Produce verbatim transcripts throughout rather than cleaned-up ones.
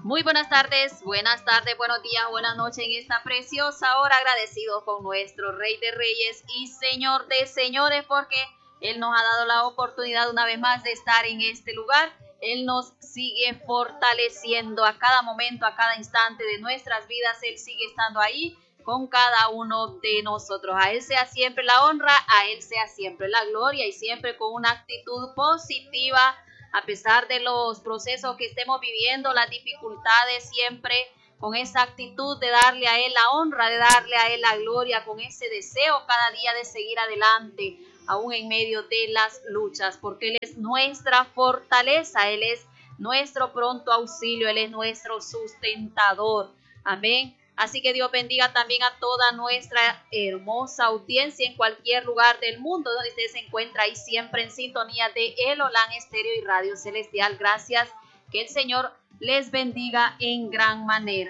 Muy buenas tardes, buenas tardes, buenos días, buenas noches en esta preciosa hora, agradecidos con nuestro Rey de Reyes y Señor de Señores, porque Él nos ha dado la oportunidad una vez más de estar en este lugar. Él nos sigue fortaleciendo a cada momento, a cada instante de nuestras vidas. Él sigue estando ahí con cada uno de nosotros. A Él sea siempre la honra, a Él sea siempre la gloria y siempre con una actitud positiva. A pesar de los procesos que estemos viviendo, las dificultades, siempre con esa actitud de darle a Él la honra, de darle a Él la gloria, con ese deseo cada día de seguir adelante, aún en medio de las luchas, porque Él es nuestra fortaleza, Él es nuestro pronto auxilio, Él es nuestro sustentador. Amén. Así que Dios bendiga también a toda nuestra hermosa audiencia en cualquier lugar del mundo donde usted se encuentra ahí siempre en sintonía de El Olán Estéreo y Radio Celestial. Gracias, que el Señor les bendiga en gran manera.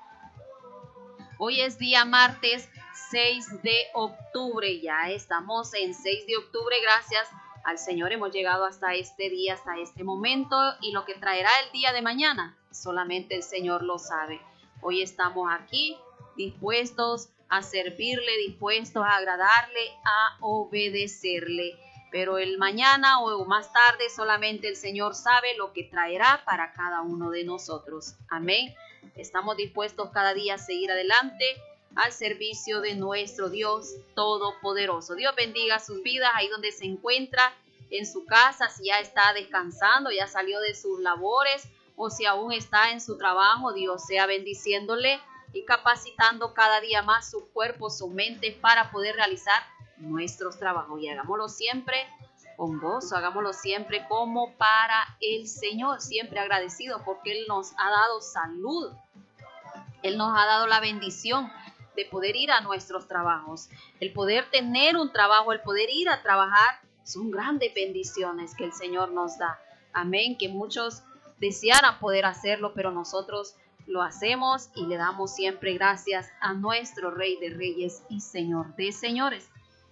Hoy es día martes seis de octubre, ya estamos en seis de octubre, gracias al Señor hemos llegado hasta este día, hasta este momento, y lo que traerá el día de mañana, solamente el Señor lo sabe. Hoy estamos aquí dispuestos a servirle, dispuestos a agradarle, a obedecerle. Pero el mañana o más tarde solamente el Señor sabe lo que traerá para cada uno de nosotros. Amén. Estamos dispuestos cada día a seguir adelante al servicio de nuestro Dios Todopoderoso. Dios bendiga sus vidas ahí donde se encuentra, en su casa, si ya está descansando, ya salió de sus labores, o si aún está en su trabajo. Dios sea bendiciéndole y capacitando cada día más su cuerpo, su mente para poder realizar nuestros trabajos. Y hagámoslo siempre con gozo, hagámoslo siempre como para el Señor, siempre agradecido porque Él nos ha dado salud. Él nos ha dado la bendición de poder ir a nuestros trabajos. El poder tener un trabajo, el poder ir a trabajar, son grandes bendiciones que el Señor nos da. Amén, que muchos desearan poder hacerlo, pero nosotros lo hacemos y le damos siempre gracias a nuestro Rey de Reyes y Señor de Señores.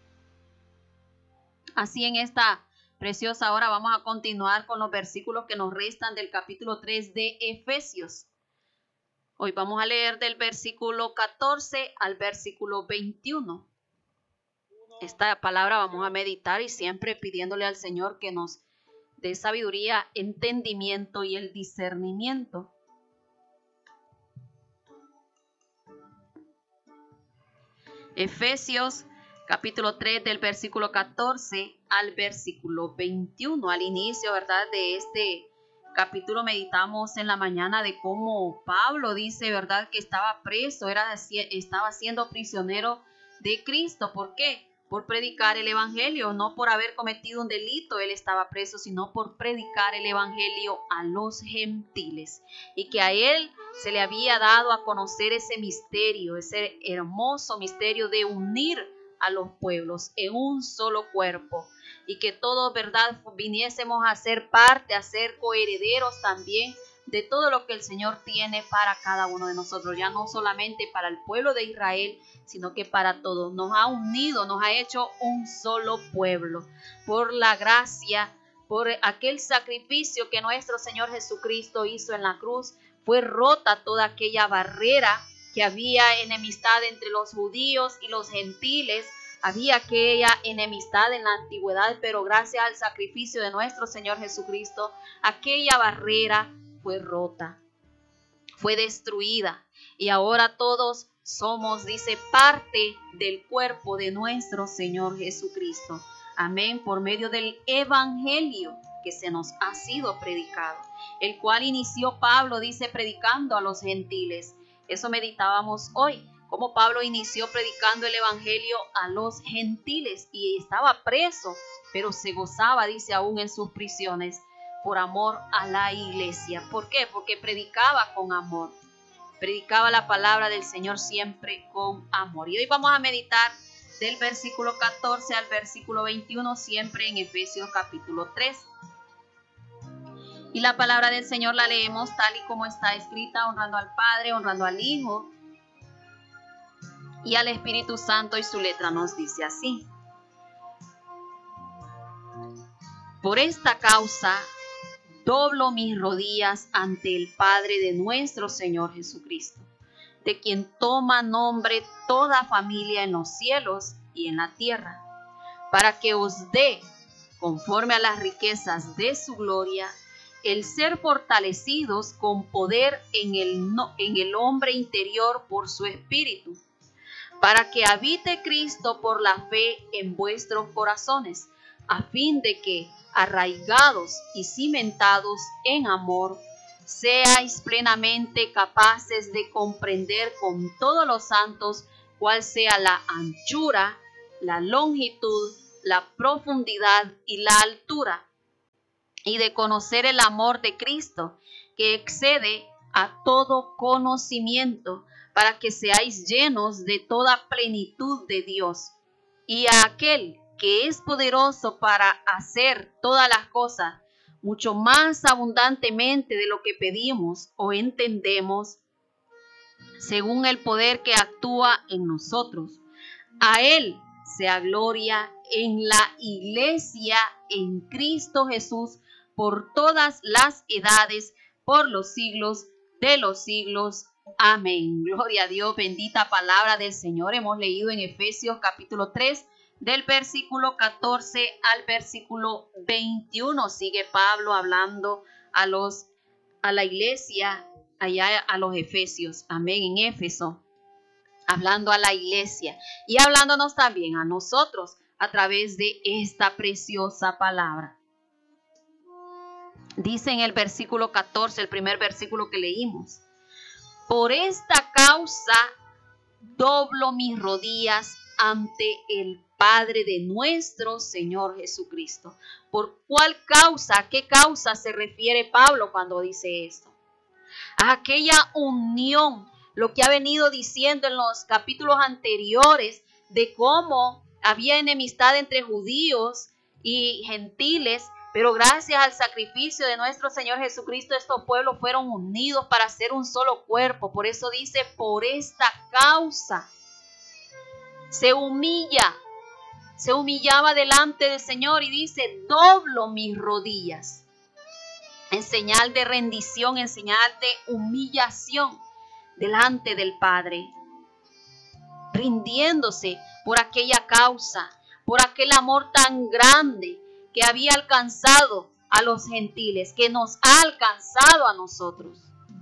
Así en esta preciosa hora vamos a continuar con los versículos que nos restan del capítulo tres de Efesios. Hoy vamos a leer del versículo catorce al versículo veintiuno. Esta palabra vamos a meditar y siempre pidiéndole al Señor que nos de sabiduría, entendimiento y el discernimiento. Efesios capítulo tres del versículo catorce al versículo veintiuno. Al inicio, ¿verdad?, de este capítulo meditamos en la mañana de cómo Pablo dice, ¿verdad?, que estaba preso, era, estaba siendo prisionero de Cristo. ¿Por qué? Por predicar el evangelio, no por haber cometido un delito, él estaba preso, sino por predicar el evangelio a los gentiles, y que a él se le había dado a conocer ese misterio, ese hermoso misterio de unir a los pueblos en un solo cuerpo, y que todos, ¿verdad?, viniésemos a ser parte, a ser coherederos también de todo lo que el Señor tiene para cada uno de nosotros, ya no solamente para el pueblo de Israel, sino que para todos. Nos ha unido, nos ha hecho un solo pueblo. Por la gracia, por aquel sacrificio que nuestro Señor Jesucristo hizo en la cruz, fue rota toda aquella barrera que había, enemistad entre los judíos y los gentiles. Había aquella enemistad en la antigüedad, pero gracias al sacrificio de nuestro Señor Jesucristo, aquella barrera fue rota, fue destruida, y ahora todos somos, dice, parte del cuerpo de nuestro Señor Jesucristo. Amén, por medio del evangelio que se nos ha sido predicado, el cual inició Pablo, dice, predicando a los gentiles. Eso meditábamos hoy, cómo Pablo inició predicando el evangelio a los gentiles y estaba preso, pero se gozaba, dice, aún en sus prisiones, por amor a la iglesia. ¿Por qué? Porque predicaba con amor. Predicaba la palabra del Señor siempre con amor. Y hoy vamos a meditar del versículo catorce al versículo veintiuno, siempre en Efesios capítulo tres. Y la palabra del Señor la leemos tal y como está escrita, honrando al Padre, honrando al Hijo y al Espíritu Santo. Y su letra nos dice así: por esta causa doblo mis rodillas ante el Padre de nuestro Señor Jesucristo, de quien toma nombre toda familia en los cielos y en la tierra, para que os dé, conforme a las riquezas de su gloria, el ser fortalecidos con poder en el, no, en el hombre interior por su espíritu, para que habite Cristo por la fe en vuestros corazones, a fin de que, arraigados y cimentados en amor, seáis plenamente capaces de comprender con todos los santos cuál sea la anchura, la longitud, la profundidad y la altura, y de conocer el amor de Cristo, que excede a todo conocimiento, para que seáis llenos de toda plenitud de Dios. Y a aquel que es poderoso para hacer todas las cosas, mucho más abundantemente de lo que pedimos o entendemos, según el poder que actúa en nosotros. A Él sea gloria en la Iglesia, en Cristo Jesús, por todas las edades, por los siglos de los siglos. Amén. Gloria a Dios, bendita palabra del Señor. Hemos leído en Efesios capítulo tres, del versículo catorce al versículo veintiuno. Sigue Pablo hablando a los a la iglesia allá, a los efesios. Amén, en Éfeso, hablando a la iglesia y hablándonos también a nosotros a través de esta preciosa palabra. Dice en el versículo catorce, el primer versículo que leímos: por esta causa doblo mis rodillas ante el Padre de nuestro Señor Jesucristo. ¿Por cuál causa? ¿A qué causa se refiere Pablo cuando dice esto? A aquella unión, lo que ha venido diciendo en los capítulos anteriores, de cómo había enemistad entre judíos y gentiles, pero gracias al sacrificio de nuestro Señor Jesucristo, estos pueblos fueron unidos para ser un solo cuerpo. Por eso dice, por esta causa se humilla, se humillaba delante del Señor y dice, doblo mis rodillas, en señal de rendición, en señal de humillación delante del Padre, rindiéndose por aquella causa, por aquel amor tan grande que había alcanzado a los gentiles, que nos ha alcanzado a nosotros.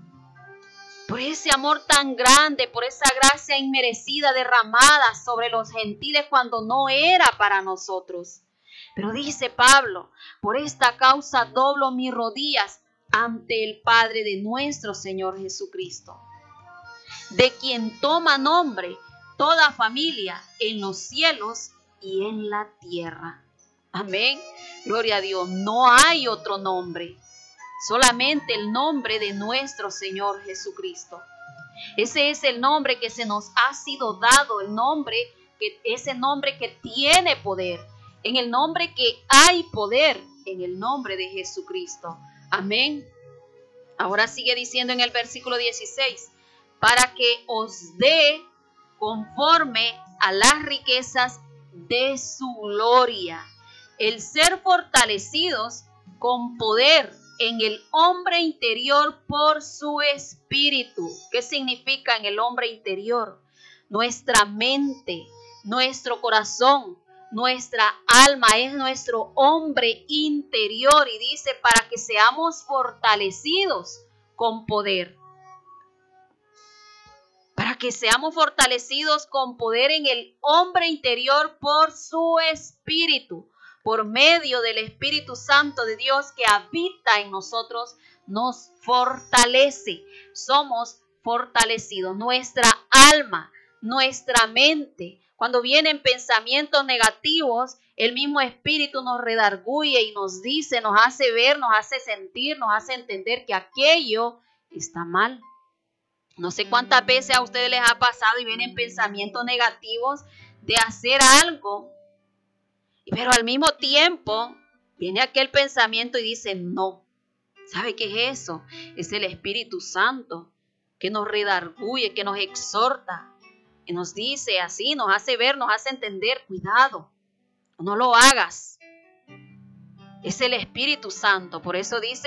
Por ese amor tan grande, por esa gracia inmerecida derramada sobre los gentiles cuando no era para nosotros. Pero dice Pablo, por esta causa doblo mis rodillas ante el Padre de nuestro Señor Jesucristo, de quien toma nombre toda familia en los cielos y en la tierra. Amén. Gloria a Dios. No hay otro nombre, solamente el nombre de nuestro Señor Jesucristo. Ese es el nombre que se nos ha sido dado, el nombre que ese nombre que tiene poder, en el nombre que hay poder, en el nombre de Jesucristo. Amén. Ahora sigue diciendo en el versículo dieciséis, para que os dé conforme a las riquezas de su gloria, el ser fortalecidos con poder en el hombre interior por su espíritu. ¿Qué significa en el hombre interior? Nuestra mente, nuestro corazón, nuestra alma, es nuestro hombre interior. Y dice, para que seamos fortalecidos con poder. Para que seamos fortalecidos con poder en el hombre interior por su espíritu. Por medio del Espíritu Santo de Dios que habita en nosotros, nos fortalece. Somos fortalecidos. Nuestra alma, nuestra mente. Cuando vienen pensamientos negativos, el mismo Espíritu nos redarguye y nos dice, nos hace ver, nos hace sentir, nos hace entender que aquello está mal. No sé cuántas veces a ustedes les ha pasado y vienen pensamientos negativos de hacer algo, pero al mismo tiempo viene aquel pensamiento y dice, no. ¿Sabe qué es eso? Es el Espíritu Santo que nos redarguye, que nos exhorta, que nos dice así, nos hace ver, nos hace entender, cuidado, no lo hagas. Es el Espíritu Santo. Por eso dice,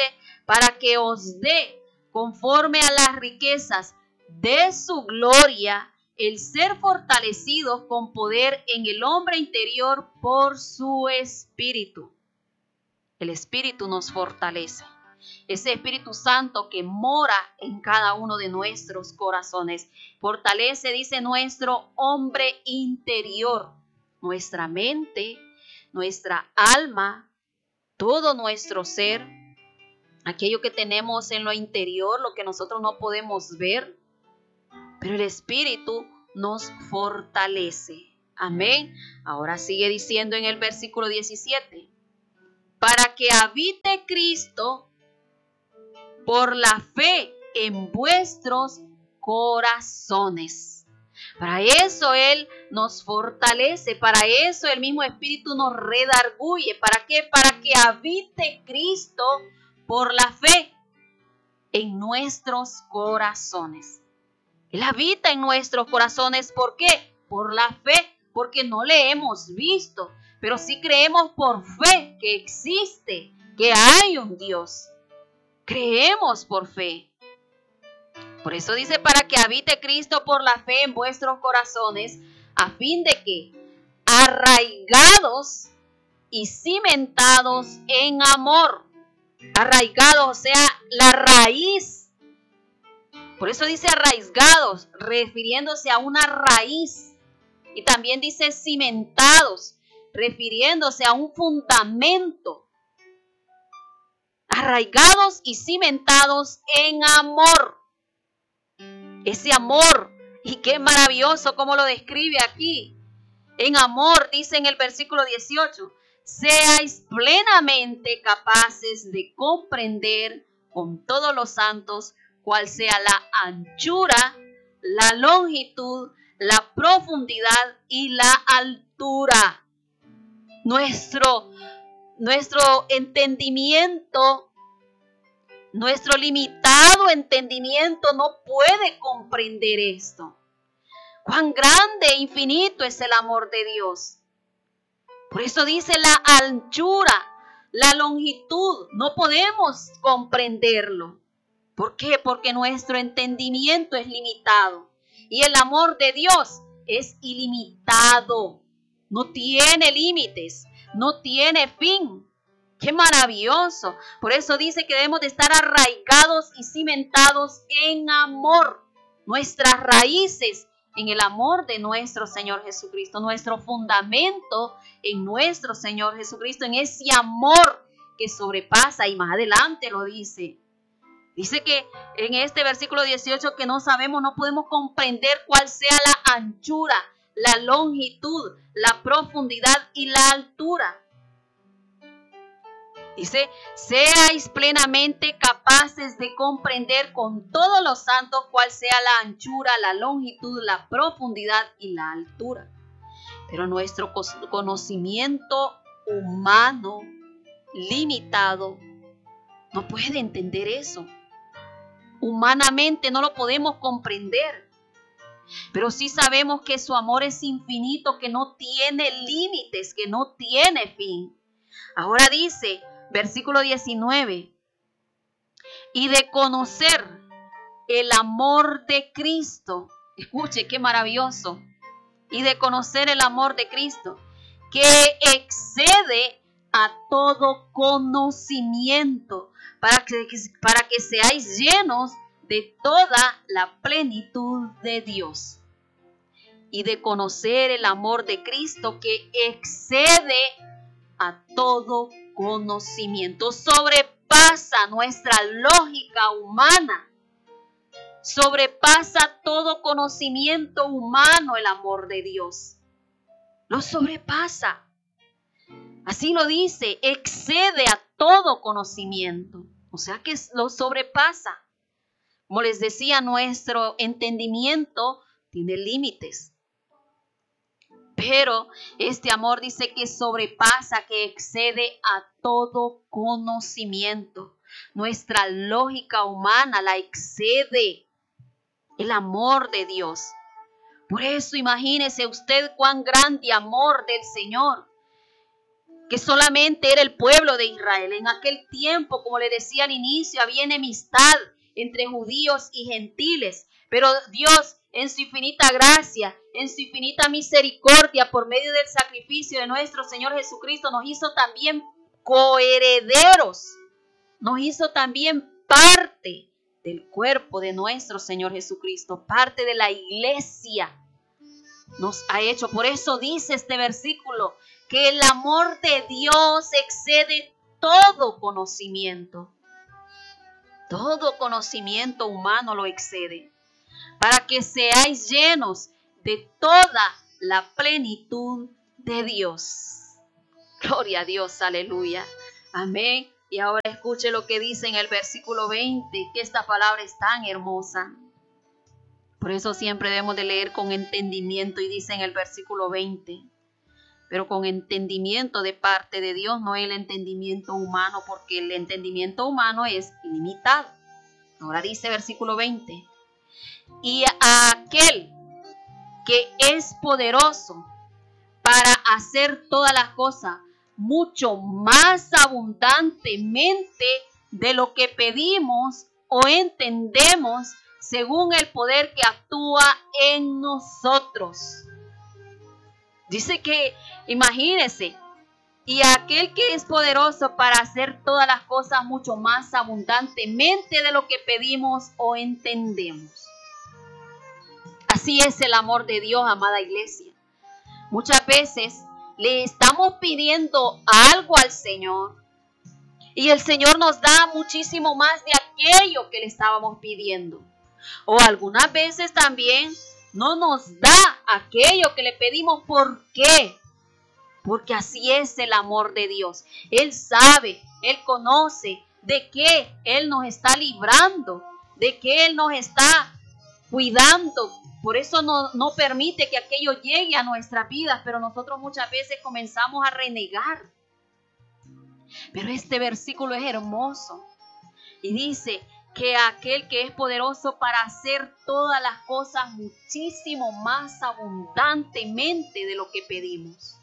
para que os dé, conforme a las riquezas de su gloria, el ser fortalecidos con poder en el hombre interior por su Espíritu. El Espíritu nos fortalece. Ese Espíritu Santo que mora en cada uno de nuestros corazones. Fortalece, dice, nuestro hombre interior, nuestra mente, nuestra alma, todo nuestro ser, aquello que tenemos en lo interior, lo que nosotros no podemos ver, pero el Espíritu nos fortalece. Amén. Ahora sigue diciendo en el versículo diecisiete, para que habite Cristo por la fe en vuestros corazones. Para eso Él nos fortalece, para eso el mismo Espíritu nos redarguye. ¿Para qué? Para que habite Cristo por la fe en nuestros corazones. Él habita en nuestros corazones. ¿Por qué? Por la fe, porque no le hemos visto, pero sí creemos por fe que existe, que hay un Dios. Creemos por fe. Por eso dice, para que habite Cristo por la fe en vuestros corazones, a fin de que, arraigados y cimentados en amor, arraigados, o sea, la raíz. Por eso dice arraigados, refiriéndose a una raíz. Y también dice cimentados, refiriéndose a un fundamento. Arraigados y cimentados en amor. Ese amor, y qué maravilloso cómo lo describe aquí. En amor, dice en el versículo dieciocho, seáis plenamente capaces de comprender con todos los santos cuál sea la anchura, la longitud, la profundidad y la altura. Nuestro, nuestro entendimiento, nuestro limitado entendimiento no puede comprender esto. Cuán grande e infinito es el amor de Dios. Por eso dice la anchura, la longitud, no podemos comprenderlo. ¿Por qué? Porque nuestro entendimiento es limitado. Y el amor de Dios es ilimitado. No tiene límites, no tiene fin. ¡Qué maravilloso! Por eso dice que debemos de estar arraigados y cimentados en amor. Nuestras raíces en el amor de nuestro Señor Jesucristo. Nuestro fundamento en nuestro Señor Jesucristo. En ese amor que sobrepasa, y más adelante lo dice. Dice que en este versículo dieciocho que no sabemos, no podemos comprender cuál sea la anchura, la longitud, la profundidad y la altura. Dice, seáis plenamente capaces de comprender con todos los santos cuál sea la anchura, la longitud, la profundidad y la altura. Pero nuestro conocimiento humano limitado no puede entender eso. Humanamente no lo podemos comprender. Pero sí sabemos que su amor es infinito, que no tiene límites, que no tiene fin. Ahora dice, versículo diecinueve, y de conocer el amor de Cristo. Escuche, qué maravilloso. Y de conocer el amor de Cristo, que excede a todo conocimiento, para que, para que seáis llenos de toda la plenitud de Dios. Y de conocer el amor de Cristo, que excede a todo conocimiento, sobrepasa nuestra lógica humana, sobrepasa todo conocimiento humano el amor de Dios, lo sobrepasa. Así lo dice, excede a todo conocimiento, o sea que lo sobrepasa. Como les decía, nuestro entendimiento tiene límites. Pero este amor dice que sobrepasa, que excede a todo conocimiento. Nuestra lógica humana la excede el amor de Dios. Por eso imagínese usted cuán grande amor del Señor. que solamente era el pueblo de Israel. En aquel tiempo, como le decía al inicio, había enemistad entre judíos y gentiles, pero Dios, en su infinita gracia, en su infinita misericordia, por medio del sacrificio de nuestro Señor Jesucristo, nos hizo también coherederos, nos hizo también parte del cuerpo de nuestro Señor Jesucristo, parte de la iglesia. Nos ha hecho, por eso dice este versículo, que el amor de Dios excede todo conocimiento. Todo conocimiento humano lo excede, para que seáis llenos de toda la plenitud de Dios. Gloria a Dios, aleluya. Amén. Y ahora escuche lo que dice en el versículo veinte, que esta palabra es tan hermosa. Por eso siempre debemos de leer con entendimiento, y dice en el versículo veinte, pero con entendimiento de parte de Dios, no el entendimiento humano, porque el entendimiento humano es limitado. Ahora dice versículo veinte, y a aquel que es poderoso para hacer todas las cosas mucho más abundantemente de lo que pedimos o entendemos, según el poder que actúa en nosotros. Dice que, imagínense, y aquel que es poderoso para hacer todas las cosas mucho más abundantemente de lo que pedimos o entendemos. Así es el amor de Dios, amada iglesia. Muchas veces le estamos pidiendo algo al Señor y el Señor nos da muchísimo más de aquello que le estábamos pidiendo. O algunas veces también no nos da aquello que le pedimos. ¿Por qué? Porque así es el amor de Dios. Él sabe, Él conoce de qué Él nos está librando, de qué Él nos está cuidando. Por eso no, no permite que aquello llegue a nuestras vidas, pero nosotros muchas veces comenzamos a renegar. Pero este versículo es hermoso y dice que aquel que es poderoso para hacer todas las cosas muchísimo más abundantemente de lo que pedimos.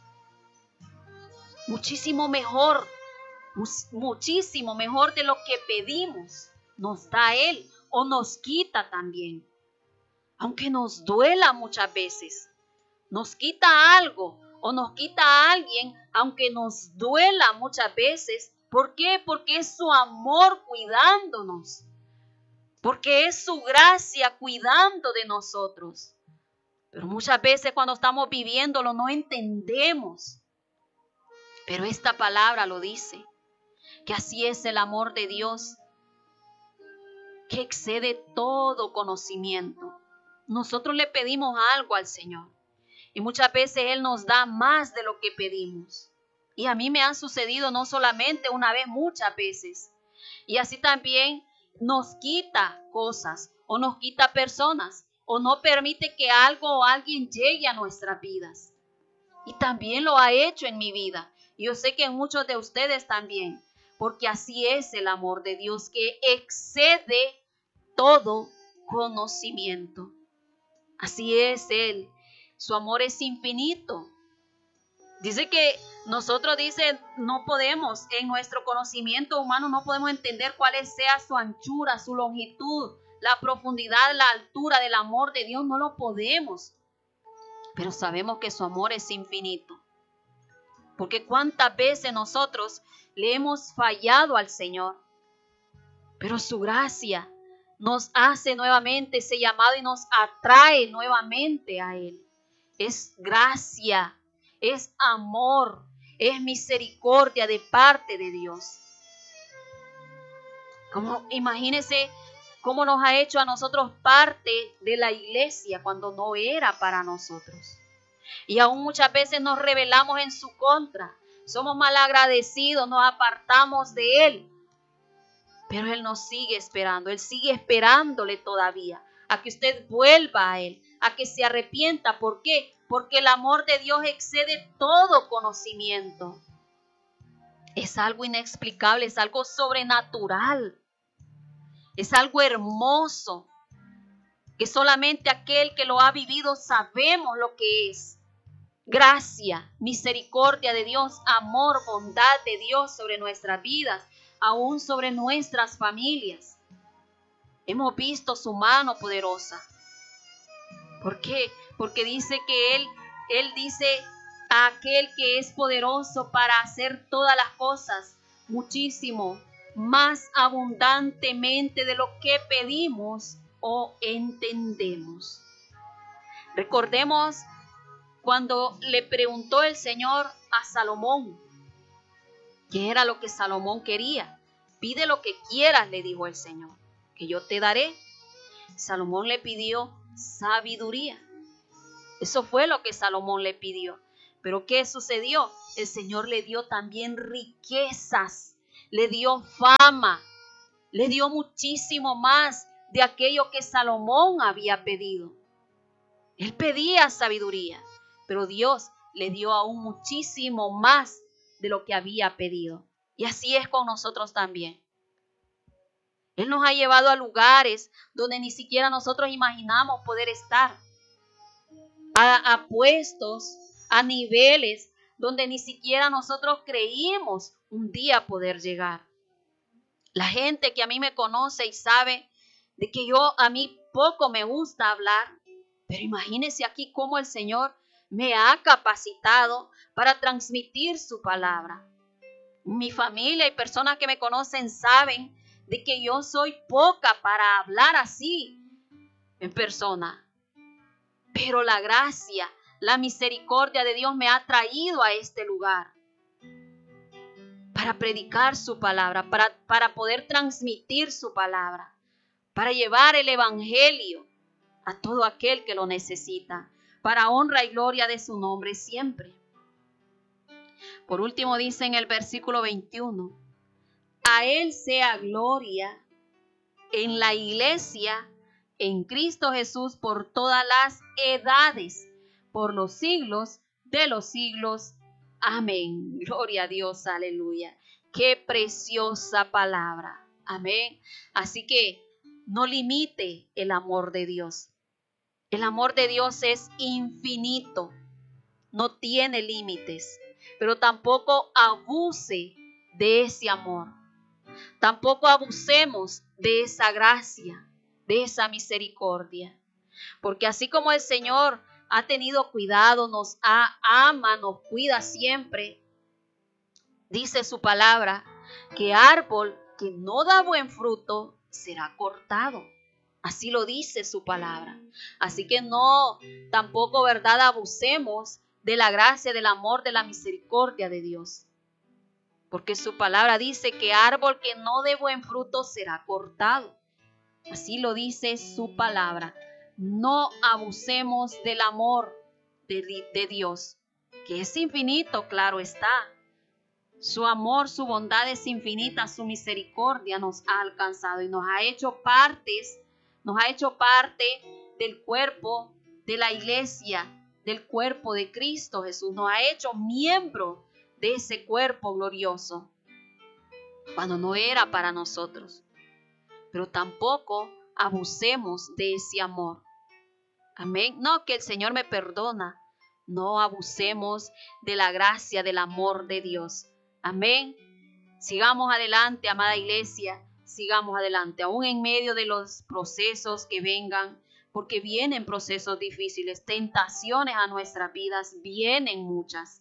Muchísimo mejor, muchísimo mejor de lo que pedimos nos da Él o nos quita también. Aunque nos duela muchas veces, nos quita algo o nos quita a alguien, aunque nos duela muchas veces. ¿Por qué? Porque es su amor cuidándonos. Porque es su gracia cuidando de nosotros. Pero muchas veces cuando estamos viviéndolo no entendemos. Pero esta palabra lo dice, que así es el amor de Dios, que excede todo conocimiento. Nosotros le pedimos algo al Señor y muchas veces Él nos da más de lo que pedimos. Y a mí me ha sucedido no solamente una vez, muchas veces. Y así también nos quita cosas o nos quita personas o no permite que algo o alguien llegue a nuestras vidas. Y también lo ha hecho en mi vida. Y yo sé que en muchos de ustedes también, porque así es el amor de Dios, que excede todo conocimiento. Así es Él. Su amor es infinito. Dice que nosotros, dice, no podemos, en nuestro conocimiento humano, no podemos entender cuál sea su anchura, su longitud, la profundidad, la altura del amor de Dios. No lo podemos. Pero sabemos que su amor es infinito. Porque cuántas veces nosotros le hemos fallado al Señor. Pero su gracia nos hace nuevamente ese llamado y nos atrae nuevamente a Él. Es gracia, es amor, es misericordia de parte de Dios. Como, imagínense cómo nos ha hecho a nosotros parte de la iglesia cuando no era para nosotros. Y aún muchas veces nos rebelamos en su contra. Somos malagradecidos, nos apartamos de Él. Pero Él nos sigue esperando, Él sigue esperándole todavía a que usted vuelva a Él, a que se arrepienta. ¿Por qué? Porque el amor de Dios excede todo conocimiento. Es algo inexplicable, es algo sobrenatural, es algo hermoso, que solamente aquel que lo ha vivido sabemos lo que es. gracia, misericordia de Dios, amor, bondad de Dios sobre nuestras vidas, aún sobre nuestras familias. Hemos visto su mano poderosa. ¿Por qué? Porque dice que Él, Él dice a aquel que es poderoso para hacer todas las cosas muchísimo más abundantemente de lo que pedimos o entendemos. Recordemos cuando le preguntó el Señor a Salomón, ¿qué era lo que Salomón quería? Pide lo que quieras, le dijo el Señor, que yo te daré. Salomón le pidió sabiduría. Eso fue lo que Salomón le pidió. Pero ¿qué sucedió? El Señor le dio también riquezas, le dio fama, le dio muchísimo más de aquello que Salomón había pedido. Él pedía sabiduría, pero Dios le dio aún muchísimo más de lo que había pedido. Y así es con nosotros también. Él nos ha llevado a lugares donde ni siquiera nosotros imaginamos poder estar. A, a puestos, a niveles donde ni siquiera nosotros creímos un día poder llegar. La gente que a mí me conoce y sabe de que yo a mí poco me gusta hablar, pero imagínense aquí cómo el Señor me ha capacitado para transmitir su palabra. Mi familia y personas que me conocen saben de que yo soy poca para hablar así en persona. Pero la gracia, la misericordia de Dios me ha traído a este lugar para predicar su palabra, para, para poder transmitir su palabra, para llevar el evangelio a todo aquel que lo necesita, para honra y gloria de su nombre siempre. Por último dice en el versículo veintiuno, a Él sea gloria en la iglesia, en Cristo Jesús, por todas las edades, por los siglos de los siglos. Amén. Gloria a Dios, aleluya. Qué preciosa palabra. Amén. Así que no limite el amor de Dios. El amor de Dios es infinito, no tiene límites, pero tampoco abuse de ese amor. Tampoco abusemos de esa gracia, de esa misericordia. Porque así como el Señor ha tenido cuidado, nos ha, ama, nos cuida siempre, dice su palabra, que árbol que no da buen fruto será cortado. Así lo dice su palabra. Así que no, tampoco, ¿verdad?, abusemos de la gracia, del amor, de la misericordia de Dios. Porque su palabra dice que árbol que no dé buen fruto será cortado. Así lo dice su palabra. No abusemos del amor de, de Dios, que es infinito, claro está. Su amor, su bondad es infinita, su misericordia nos ha alcanzado y nos ha hecho partes, nos ha hecho parte del cuerpo de la iglesia, del cuerpo de Cristo Jesús. Nos ha hecho miembro de ese cuerpo glorioso, cuando no era para nosotros. Pero tampoco abusemos de ese amor. Amén. No, que el Señor me perdona. No abusemos de la gracia, del amor de Dios. Amén. Sigamos adelante, amada iglesia. Sigamos adelante, aún en medio de los procesos que vengan, porque vienen procesos difíciles, tentaciones a nuestras vidas, vienen muchas.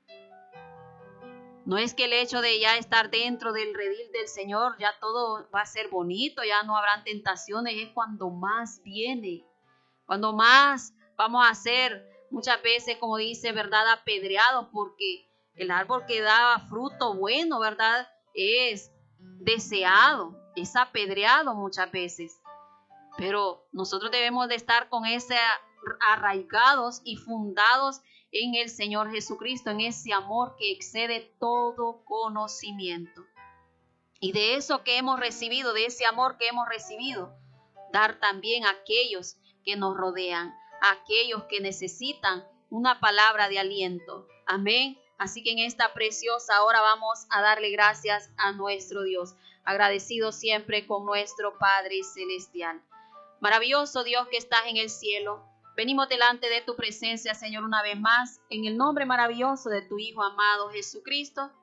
No es que el hecho de ya estar dentro del redil del Señor, ya todo va a ser bonito, ya no habrán tentaciones, es cuando más viene, cuando más vamos a ser muchas veces, como dice, ¿verdad?, apedreados, porque el árbol que da fruto bueno, ¿verdad?, es deseado, es apedreado muchas veces. Pero nosotros debemos de estar con ese arraigados y fundados en el Señor Jesucristo, en ese amor que excede todo conocimiento. Y de eso que hemos recibido, de ese amor que hemos recibido, dar también a aquellos que nos rodean, a aquellos que necesitan una palabra de aliento. Amén. Así que en esta preciosa hora vamos a darle gracias a nuestro Dios, agradecido siempre con nuestro Padre Celestial. Maravilloso Dios que estás en el cielo, Venimos delante de tu presencia, Señor, una vez más, en el nombre maravilloso de tu Hijo amado Jesucristo.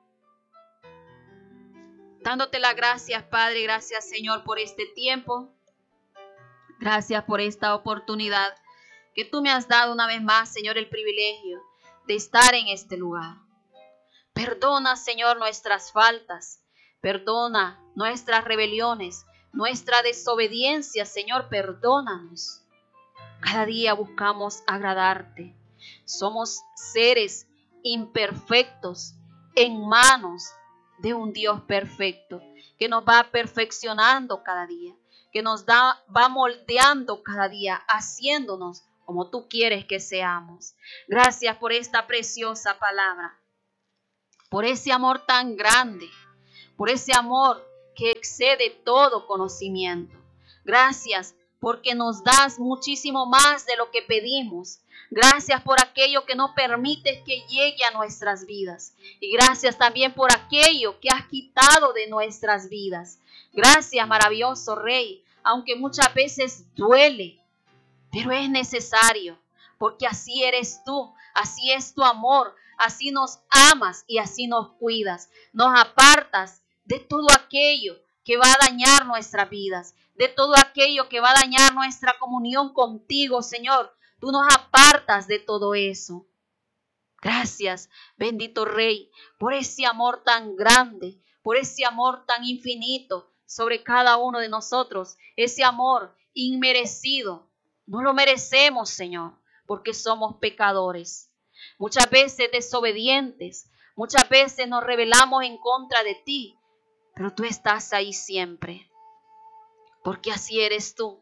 Dándote las gracias, Padre, gracias, Señor, por este tiempo. Gracias por esta oportunidad que tú me has dado una vez más, Señor, el privilegio de estar en este lugar. Perdona, Señor, nuestras faltas. Perdona nuestras rebeliones, nuestra desobediencia, Señor, perdónanos. Cada día buscamos agradarte. Somos seres imperfectos en manos de un Dios perfecto que nos va perfeccionando cada día, que nos da, va moldeando cada día, haciéndonos como tú quieres que seamos. Gracias por esta preciosa palabra, por ese amor tan grande, por ese amor que excede todo conocimiento. Gracias porque nos das muchísimo más de lo que pedimos. Gracias por aquello que no permites que llegue a nuestras vidas. Y gracias también por aquello que has quitado de nuestras vidas. Gracias, maravilloso Rey, aunque muchas veces duele, pero es necesario, porque así eres tú, así es tu amor, así nos amas y así nos cuidas. Nos apartas de todo aquello que va a dañar nuestras vidas, de todo aquello que va a dañar nuestra comunión contigo, Señor. Tú nos apartas de todo eso. Gracias, bendito Rey, por ese amor tan grande, por ese amor tan infinito sobre cada uno de nosotros, ese amor inmerecido. No lo merecemos, Señor, porque somos pecadores. Muchas veces desobedientes, muchas veces nos rebelamos en contra de ti, pero tú estás ahí siempre, porque así eres tú.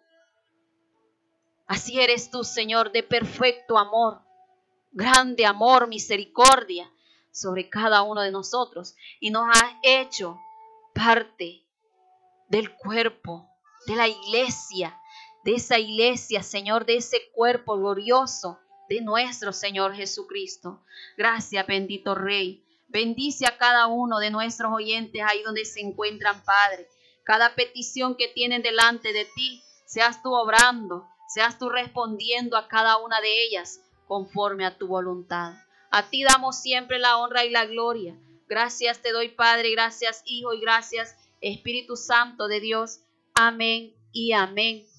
Así eres tú, Señor, de perfecto amor, grande amor, misericordia sobre cada uno de nosotros. Y nos has hecho parte del cuerpo, de la iglesia, de esa iglesia, Señor, de ese cuerpo glorioso de nuestro Señor Jesucristo. Gracias, bendito Rey. Bendice a cada uno de nuestros oyentes ahí donde se encuentran, Padre. Cada petición que tienen delante de ti, seas tú obrando, seas tú respondiendo a cada una de ellas conforme a tu voluntad. A ti damos siempre la honra y la gloria. Gracias te doy, Padre, gracias, Hijo, y gracias, Espíritu Santo de Dios. Amén y amén.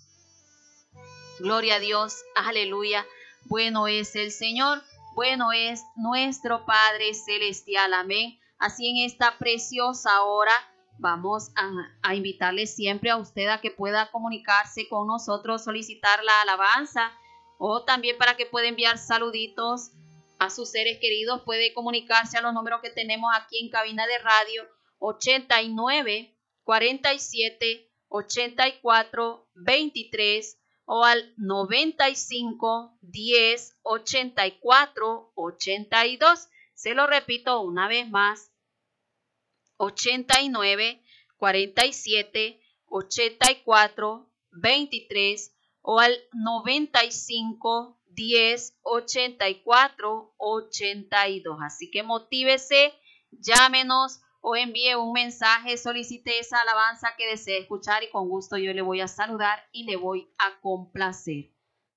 Gloria a Dios, aleluya. Bueno es el Señor, bueno es nuestro Padre Celestial, amén. Así en esta preciosa hora vamos a, a invitarle siempre a usted a que pueda comunicarse con nosotros, solicitar la alabanza o también para que pueda enviar saluditos a sus seres queridos. Puede comunicarse a los números que tenemos aquí en cabina de radio: ochenta y nueve, cuarenta y siete, ochenta y cuatro, veintitrés o al noventa y cinco, diez, ochenta y cuatro, ochenta y dos. Se lo repito una vez más: ochenta y nueve, cuarenta y siete, ochenta y cuatro, veintitrés o al noventa y cinco, diez, ochenta y cuatro, ochenta y dos. Así que motívese, llámenos o envíe un mensaje, solicite esa alabanza que desee escuchar y con gusto yo le voy a saludar y le voy a complacer.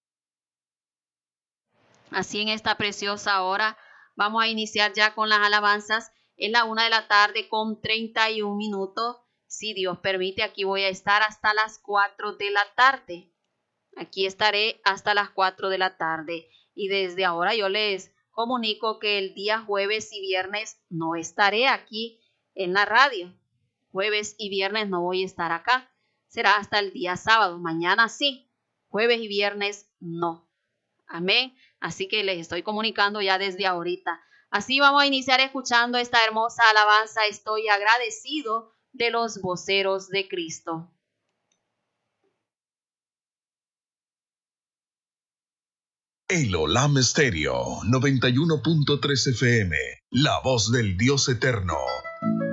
Así en esta preciosa hora vamos a iniciar ya con las alabanzas. Es la una de la tarde con treinta y un minutos. Si Dios permite, aquí voy a estar hasta las cuatro de la tarde. Aquí estaré hasta las cuatro de la tarde. Y desde ahora yo les comunico que el día jueves y viernes no estaré aquí en la radio. Jueves y viernes no voy a estar acá. Será hasta el día sábado. Mañana sí. Jueves y viernes no. Amén. Así que les estoy comunicando ya desde ahorita. Así vamos a iniciar escuchando esta hermosa alabanza. Estoy agradecido de los voceros de Cristo. El Olam Stereo noventa y uno punto tres F M, la voz del Dios eterno.